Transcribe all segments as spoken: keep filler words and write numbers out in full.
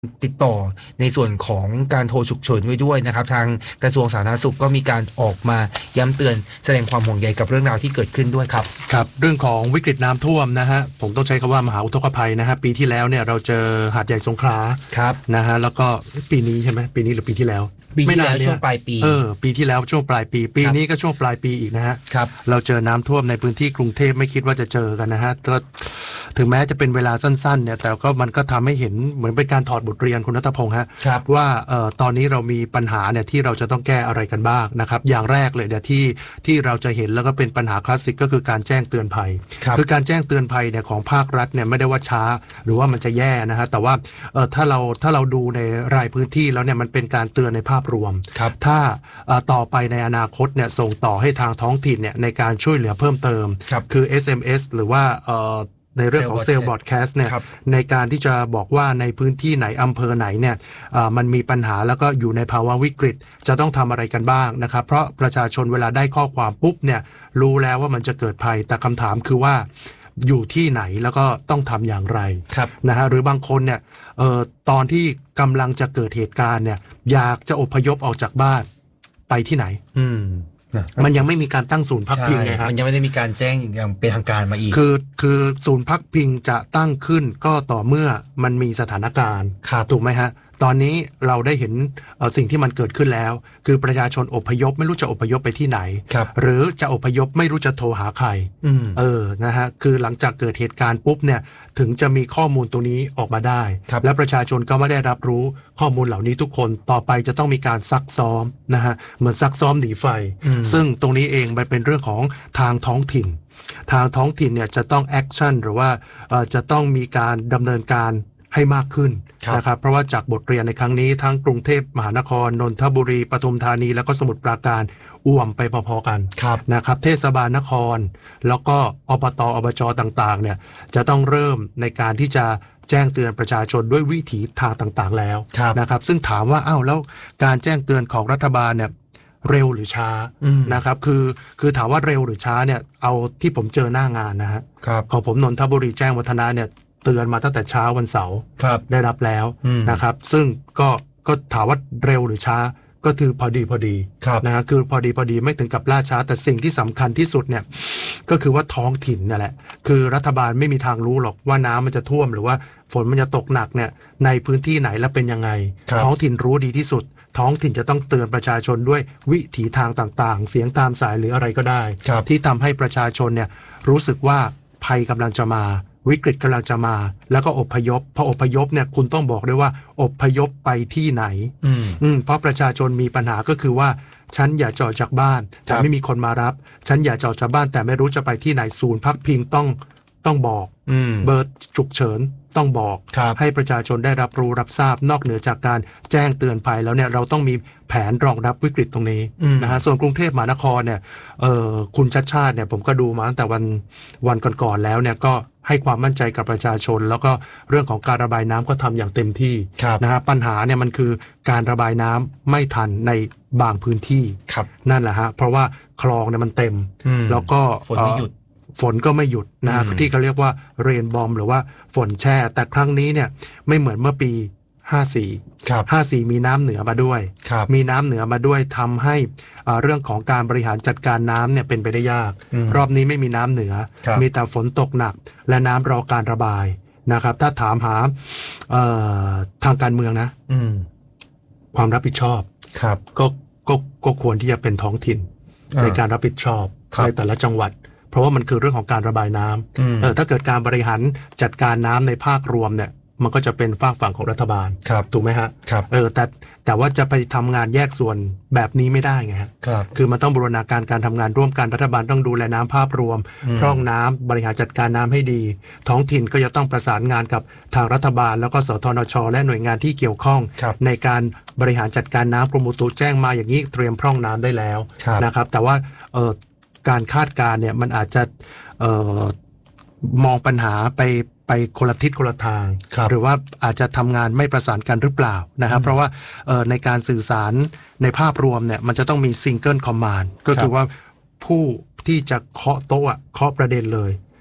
ติดต่อในส่วนของการโทรฉุกเฉินไว้ด้วยนะครับทางกระทรวงสาธารณสุขก็มีการออกมาย้ำเตือนแสดงความห่วงใยกับเรื่องราวที่เกิดขึ้นด้วยครับครับเรื่องของวิกฤตน้ำท่วมนะฮะผมต้องใช้คำว่ามหาอุทกภัยนะฮะปีที่แล้วเนี่ยเราเจอหาดใหญ่สงขลาครับนะฮะแล้วก็ปีนี้ใช่ไหมปีนี้หรือปีที่แล้วปีที่แล้วช่วงปลายปีเออปีที่แล้วช่วงปลายปีปีนี้ก็ช่วงปลายปีอีกนะฮะครับเราเจอน้ำท่วมในพื้นที่กรุงเทพไม่คิดว่าจะเจอกันนะฮะก็ถึงแม้จะเป็นเวลาสั้นๆเนี่ยแต่ก็มันก็ทำให้เห็นเหมือนเป็นการถอดบทเรียนคุณณัฐพงษ์ฮะว่าเอ่อตอนนี้เรามีปัญหาเนี่ยที่เราจะต้องแก้อะไรกันบ้างนะครับอย่างแรกเลยเนี่ยที่ที่เราจะเห็นแล้วก็เป็นปัญหาคลาสสิกก็คือการแจ้งเตือนภัยคือการแจ้งเตือนภัยเนี่ยของภาครัฐเนี่ยไม่ได้ว่าช้าหรือว่ามันจะแย่นะฮะแต่ว่าเอ่อถ้าเราถ้าเราดูในรายพื้นที่แล้วเนี่ยมันเป็นการเตือนในภาพรวมถ้าต่อไปในอนาคตเนี่ยส่งต่อให้ทางท้องถิ่นเนี่ยในการช่วยเหลือเพิ่มเติมคือ เอส เอ็ม เอส หรือว่าในเรื่องของเซลล์บอดแคสต์เนี่ยในการที่จะบอกว่าในพื้นที่ไหนอำเภอไหนเนี่ยมันมีปัญหาแล้วก็อยู่ในภาวะวิกฤตจะต้องทำอะไรกันบ้างนะครับเพราะประชาชนเวลาได้ข้อความปุ๊บเนี่ยรู้แล้วว่ามันจะเกิดภัยแต่คำถามคือว่าอยู่ที่ไหนแล้วก็ต้องทำอย่างไรนะฮะหรือบางคนเนี่ยเอ่อตอนที่กำลังจะเกิดเหตุการณ์เนี่ยอยากจะอพยพออกจากบ้านไปที่ไหนอืมมันยังไม่มีการตั้งศูนย์พักพิงไงครับมันยังไม่ได้มีการแจ้งอย่างเป็นทางการมาอีกคือคือศูนย์พักพิงจะตั้งขึ้นก็ต่อเมื่อมันมีสถานการณ์ถูกไหมฮะตอนนี้เราได้เห็นสิ่งที่มันเกิดขึ้นแล้วคือประชาชนอพยพไม่รู้จะอพยพไปที่ไหนหรือจะอพยพไม่รู้จะโทรหาใครเออนะฮะคือหลังจากเกิดเหตุการณ์ปุ๊บเนี่ยถึงจะมีข้อมูลตรงนี้ออกมาได้และประชาชนก็ไม่ได้รับรู้ข้อมูลเหล่านี้ทุกคนต่อไปจะต้องมีการซักซ้อมนะฮะเหมือนซักซ้อมหนีไฟซึ่งตรงนี้เองมันเป็นเรื่องของทางท้องถิ่นทางท้องถิ่นเนี่ยจะต้องแอคชั่นหรือว่าจะต้องมีการดำเนินการให้มากขึ้นนะครับเพราะว่าจากบทเรียนในครั้งนี้ทั้งกรุงเทพมหานครนนทบุรีปทุมธานีแล้วก็สมุทรปราการอ่วมไปพอๆกันนะครับเทศบาลนครแล้วก็อบต.อบจ.ต่างๆเนี่ยจะต้องเริ่มในการที่จะแจ้งเตือนประชาชนด้วยวิถีทางต่างๆแล้วนะครับซึ่งถามว่าอ้าวแล้วการแจ้งเตือนของรัฐบาลเนี่ยเร็วหรือช้านะครับคือคือถามว่าเร็วหรือช้าเนี่ยเอาที่ผมเจอหน้างานนะฮะของผมนนทบุรีแจ้งวัฒนะเนี่ยเตือนมาตั้งแต่เช้าวันเสาร์ได้รับแล้วนะครับซึ่งก็ก็ถามว่าเร็วหรือช้าก็คือพอดีพอดีนะฮะคือพอดีพอดีไม่ถึงกับล่าช้าแต่สิ่งที่สำคัญที่สุดเนี่ยก็คือว่าท้องถิ่นนั่นแหละคือรัฐบาลไม่มีทางรู้หรอกว่าน้ำมันจะท่วมหรือว่าฝนมันจะตกหนักเนี่ยในพื้นที่ไหนและเป็นยังไงท้องถิ่นรู้ดีที่สุดท้องถิ่นจะต้องเตือนประชาชนด้วยวิถีทางต่างๆเสียงตามสายหรืออะไรก็ได้ที่ทำให้ประชาชนเนี่ยรู้สึกว่าภัยกำลังจะมาวิกฤตกำลังจะมาแล้วก็อพยพพออพยพเนี่ยคุณต้องบอกด้วยว่าอพยพไปที่ไหนอืมเพราะประชาชนมีปัญหาก็คือว่าฉันอยากจะออกจากบ้านแต่ไม่มีคนมารับฉันอยากจะออกจากบ้านแต่ไม่รู้จะไปที่ไหนศูนย์พักพิงต้องต้องบอกเบอร์ฉุกเฉินต้องบอกให้ประชาชนได้รับรู้รับทราบนอกเหนือจากการแจ้งเตือนภัยแล้วเนี่ยเราต้องมีแผนรองรับวิกฤตตรงนี้นะฮะส่วนกรุงเทพมหานครเนี่ยเอ่อคุณชัชชาติเนี่ยผมก็ดูมาตั้งแต่วันวันก่อนๆแล้วเนี่ยก็ให้ความมั่นใจกับประชาชนแล้วก็เรื่องของการระบายน้ำก็ทำอย่างเต็มที่นะฮะปัญหาเนี่ยมันคือการระบายน้ำไม่ทันในบางพื้นที่นั่นแหละฮะเพราะว่าคลองเนี่ยมันเต็มแล้วก็ฝนไม่หยุดฝนก็ไม่หยุดนะฮะที่เขาเรียกว่าเรนบอมหรือว่าฝนแช่แต่ครั้งนี้เนี่ยไม่เหมือนเมื่อปีห้าสี่ ห้าสี่มีน้ำเหนือมาด้วยมีน้ำเหนือมาด้วยทำให้เรื่องของการบริหารจัดการน้ำเนี่ยเป็นไปได้ยากรอบนี้ไม่มีน้ำเหนือมีแต่ฝนตกหนักและน้ำรอการระบายนะครับถ้าถามหาทางการเมืองนะความรับผิดชอบก็ก็ก็ควรที่จะเป็นท้องถิ่นในการรับผิดชอบในแต่ละจังหวัดเพราะว่ามันคือเรื่องของการระบายน้ำเออถ้าเกิดการบริหารจัดการน้ำในภาครวมเนี่ยมันก็จะเป็นฝากฝั่งของรัฐบาลถูกไหมฮะเออแต่แต่ว่าจะไปทำงานแยกส่วนแบบนี้ไม่ได้ไงฮะคือมันต้องบูรณาการการทำงานร่วมกันรัฐบาลต้องดูแลน้ำภาพรวมพร่องน้ำบริหารจัดการน้ำให้ดีท้องถิ่นก็จะต้องประสานงานกับทางรัฐบาลแล้วก็สทนชและหน่วยงานที่เกี่ยวข้องในการบริหารจัดการน้ำกรมอุตุแจ้งมาอย่างนี้เตรียมพร่องน้ำได้แล้วนะครับแต่ว่าเออการคาดการณ์เนี่ยมันอาจจะเอ่อมองปัญหาไปไปคนละทิศคนละทางหรือว่าอาจจะทำงานไม่ประสานกันหรือเปล่านะครับเพราะว่าในการสื่อสารในภาพรวมเนี่ยมันจะต้องมีซิงเกิลคอมมานด์ก็คือว่าผู้ที่จะเคาะโต๊ะเคาะประเด็นเลย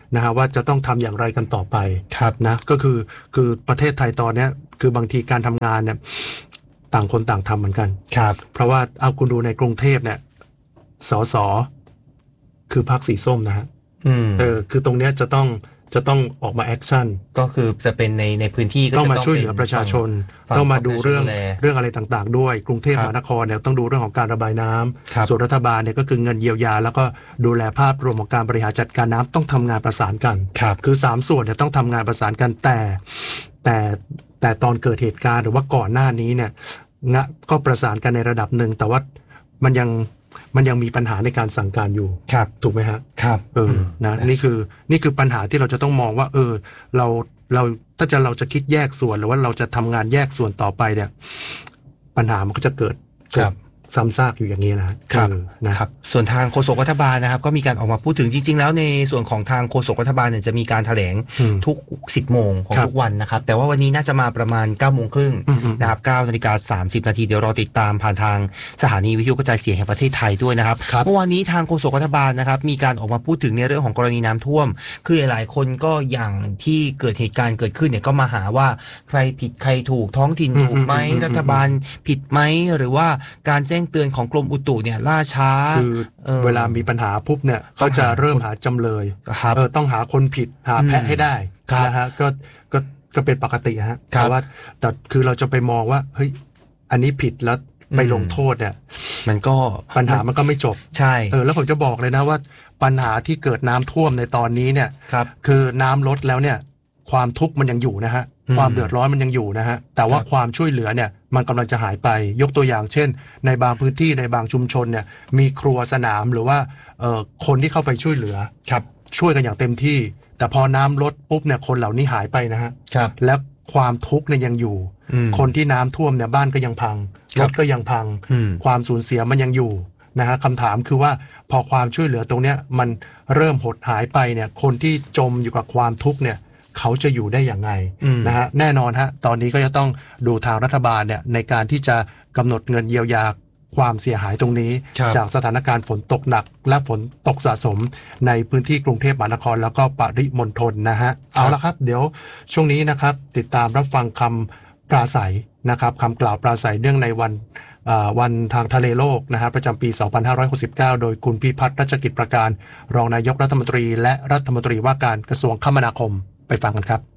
นะฮะว่าจะต้องทำอย่างไรกันต่อไปครับนะก็คือคือประเทศไทยตอนนี้คือบางทีการทำงานเนี่ยต่างคนต่างทำเหมือนกันครับเพราะว่าเอาคุณดูในกรุงเทพเนี่ยสสคือพรรคสีส้มนะฮะเออคือตรงเนี้ยจะต้องจะต้องออกมาแอคชั่นก็คือจะเป็นในในพื้นที่ต้องมาช่วยเหลือประชาชนต้องมาดูเรื่องเรื่องอะไรต่างๆด้วยกรุงเทพมหานครเนี่ยต้องดูเรื่องของการระบายน้ำส่วนรัฐบาลเนี่ยก็คือเงินเยียวยาแล้วก็ดูแลภาพรวมของการบริหารจัดการน้ำต้องทำงานประสานกันคือสามส่วนเนี่ยต้องทำงานประสานกันแต่แต่แต่ตอนเกิดเหตุการณ์หรือว่าก่อนหน้านี้เนี่ยงะก็ประสานกันในระดับหนึ่งแต่ว่ามันยังมันยังมีปัญหาในการสั่งการอยู่ครับถูกไหมฮะครับเออนะนี่คือนี่คือปัญหาที่เราจะต้องมองว่าเออเราเราถ้าจะเราจะคิดแยกส่วนหรือว่าเราจะทำงานแยกส่วนต่อไปเนี่ยปัญหามันก็จะเกิดครับซ้ำซากอยู่อย่างนี้นะครับนะครับส่วนทางโฆษกรัฐบาลนะครับก็มีการออกมาพูดถึงจริงๆแล้วในส่วนของทางโฆษกรัฐบาลเนี่ยจะมีการแถลงทุกสิบโมงของทุกวันนะครับแต่ว่าวันนี้น่าจะมาประมาณเก้าโมงครึ่งนะครับเก้านาฬิกาสามสิบนาทีเดี๋ยวรอติดตามผ่านทางสถานีวิทยุกระจายเสียงแห่งประเทศไทยด้วยนะครับเมื่อวานนี้ทางโฆษกรัฐบาลนะครับมีการออกมาพูดถึงในเรื่องของกรณีน้ำท่วมคือหลายคนก็อย่างที่เกิดเหตุการณ์เกิดขึ้นเนี่ยก็มาหาว่าใครผิดใครถูกท้องถิ่นถูกไหมรัฐบาลผิดไหมหรือว่าการแจ้งเตือนของกรมอุตุเนี่ยล่าช้าคือเวลามีปัญหาปุ๊บเนี่ยเขาจะเริ่มหาจำเลยเออต้องหาคนผิดหาแพะให้ได้นะฮะก็ก็ก็เป็นปกติฮะแต่ว่าแต่คือเราจะไปมองว่าเฮ้ยอันนี้ผิดแล้วไปลงโทษเนี่ยมันก็ปัญหามันก็ไม่จบใช่เออแล้วผมจะบอกเลยนะว่าปัญหาที่เกิดน้ำท่วมในตอนนี้เนี่ยคือน้ำลดแล้วเนี่ยความทุกข์มันยังอยู่นะฮะความเดือดร้อนมันยังอยู่นะฮะแต่ว่าความช่วยเหลือเนี่ยมันกำลังจะหายไปยกตัวอย่างเช่นในบางพื้นที่ในบางชุมชนเนี่ยมีครัวสนามหรือว่าเอ่อคนที่เข้าไปช่วยเหลือครับช่วยกันอย่างเต็มที่แต่พอน้ำลดปุ๊บเนี่ยคนเหล่านี้หายไปนะฮะครับและความทุกข์เนี่ยยังอยู่คนที่น้ำท่วมเนี่ยบ้านก็ยังพังรถก็ยังพังความสูญเสียมันยังอยู่นะฮะคำถามคือว่าพอความช่วยเหลือตรงเนี้ยมันเริ่มหดหายไปเนี่ยคนที่จมอยู่กับความทุกข์เนี่ยเขาจะอยู่ได้อย่างไงนะฮะแน่นอนฮะตอนนี้ก็จะต้องดูทางรัฐบาลเนี่ยในการที่จะกำหนดเงินเยียวยาความเสียหายตรงนี้จากสถานการณ์ฝนตกหนักและฝนตกสะสมในพื้นที่กรุงเทพมหานครแล้วก็ปริมณฑลนะฮะเอาละครับเดี๋ยวช่วงนี้นะครับติดตามรับฟังคำปราศัยนะครับคำกล่าวปราศัยเนื่องในวันวันทางทะเลโลกนะฮะประจำปีสองพันห้าร้อยหกสิบเก้าโดยคุณพิพัฒน์รัชกิจประการรองนายกรัฐมนตรีและรัฐมนตรีว่าการกระทรวงคมนาคมไปฟังกันครับ